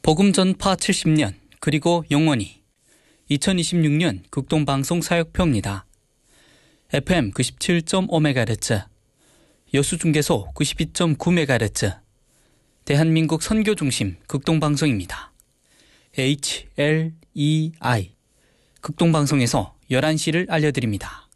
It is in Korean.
복음 전파 70년 그리고 영원히 2026년 극동방송 사역표입니다. FM 97.5MHz, 여수중계소 92.9MHz, 대한민국 선교중심 극동방송입니다. HLEI 극동방송에서 11시를 알려드립니다.